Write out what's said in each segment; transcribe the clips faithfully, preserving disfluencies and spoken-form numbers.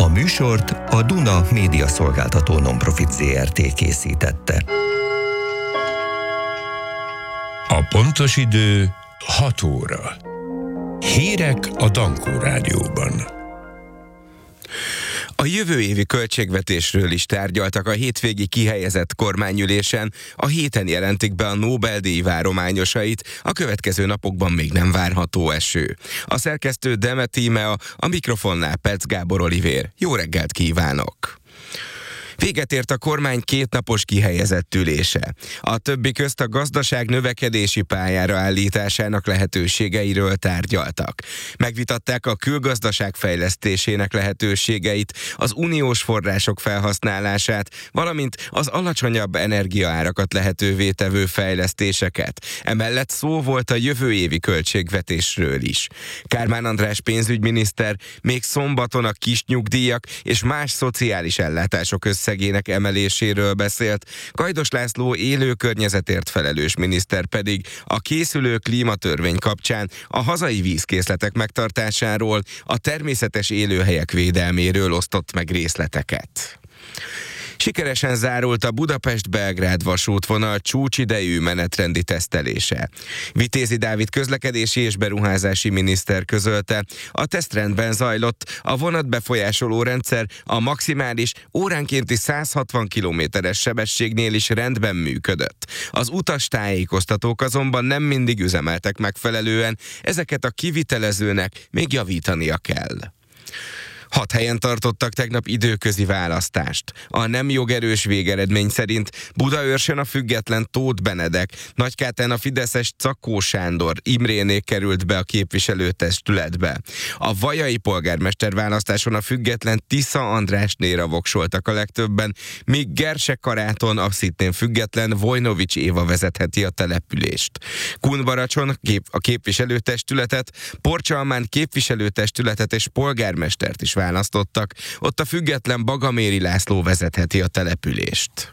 A műsort a Duna Média Szolgáltató Nonprofit Zé Er Té készítette. A pontos idő hat óra. Hírek a Dankó Rádióban. A jövő évi költségvetésről is tárgyaltak a hétvégi kihelyezett kormányülésen, a héten jelentik be a Nobel-díj várományosait, a következő napokban még nem várható eső. A szerkesztő Demet Tímea, a mikrofonnál Petsz Gábor Olivér. Jó reggelt kívánok! Véget ért a kormány kétnapos kihelyezett ülése. A többi közt a gazdaság növekedési pályára állításának lehetőségeiről tárgyaltak. Megvitatták a külgazdaság fejlesztésének lehetőségeit, az uniós források felhasználását, valamint az alacsonyabb energiaárakat lehetővé tevő fejlesztéseket. Emellett szó volt a jövő évi költségvetésről is. Kármán András pénzügyminiszter még szombaton a kis nyugdíjak és más szociális ellátások össze szegének emeléséről beszélt, Kajdos László élő környezetért felelős miniszter pedig a készülő klímatörvény kapcsán a hazai vízkészletek megtartásáról, a természetes élőhelyek védelméről osztott meg részleteket. Sikeresen zárult a Budapest-Belgrád vasútvonal csúcsidejű menetrendi tesztelése. Vitézi Dávid közlekedési és beruházási miniszter közölte, a tesztrendben zajlott, a vonat befolyásoló rendszer a maximális óránkénti száz hatvan kilométeres sebességnél is rendben működött. Az utastájékoztatók azonban nem mindig üzemeltek megfelelően, ezeket a kivitelezőnek még javítania kell. Hat helyen tartottak tegnap időközi választást. A nem jogerős végeredmény szerint Budaörsön a független Tóth Benedek, Nagykátán a fideszes Czakó Sándor Imrénék került be a képviselőtestületbe. A vajai polgármester választáson a független Tisza Andrásnéra voksoltak a legtöbben, míg Gerse Karáton a szintén független Vojnovics Éva vezetheti a települést. Kunbaracson a képviselőtestületet, Porcsalmán képviselőtestületet és polgármestert is választottak, ott a független Bagaméri László vezetheti a települést.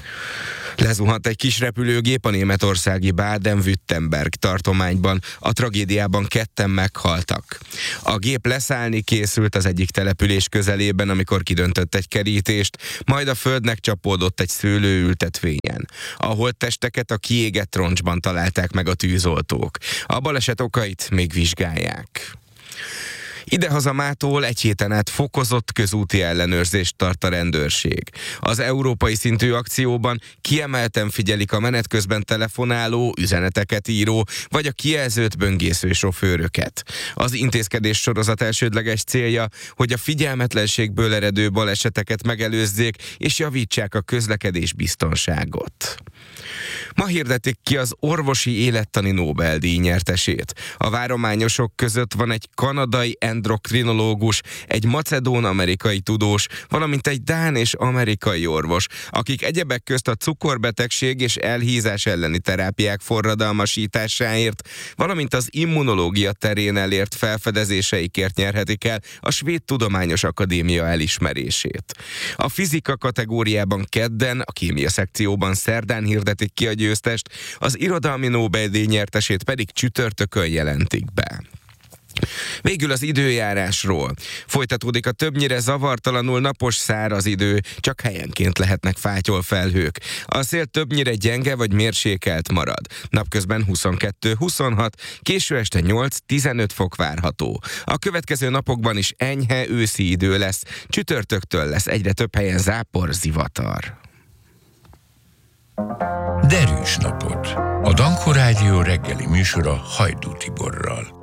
Lezuhant egy kis repülőgép a németországi Baden-Württemberg tartományban, a tragédiában ketten meghaltak. A gép leszállni készült az egyik település közelében, amikor kidöntött egy kerítést, majd a földnek csapódott egy szőlőültetvényen. A holttesteket a kiégett roncsban találták meg a tűzoltók. A baleset okait még vizsgálják. Idehaza mától egy héten át fokozott közúti ellenőrzést tart a rendőrség. Az európai szintű akcióban kiemelten figyelik a menet közben telefonáló, üzeneteket író, vagy a kijelzőt böngésző sofőröket. Az intézkedés sorozat elsődleges célja, hogy a figyelmetlenségből eredő baleseteket megelőzzék és javítsák a közlekedés biztonságot. Ma hirdetik ki az orvosi élettani Nobel-díj nyertesét. A várományosok között van egy kanadai endokrinológus, egy macedón-amerikai tudós, valamint egy dán és amerikai orvos, akik egyebek közt a cukorbetegség és elhízás elleni terápiák forradalmasításáért, valamint az immunológia terén elért felfedezéseikért nyerhetik el a Svéd Tudományos Akadémia elismerését. A fizika kategóriában kedden, a kémia szekcióban szerdán hirdetik ki a győztest, az irodalmi Nobel-díj nyertesét pedig csütörtökön jelentik be. Végül az időjárásról. Folytatódik a többnyire zavartalanul napos száraz idő, csak helyenként lehetnek fátyolfelhők. A szél többnyire gyenge vagy mérsékelt marad. Napközben huszonkettő huszonhat, késő este nyolc-tizenöt fok várható. A következő napokban is enyhe őszi idő lesz, csütörtöktől lesz egyre több helyen zápor, zivatar. Derűs napot. A Dankó Rádió reggeli műsora Hajdú Tiborral.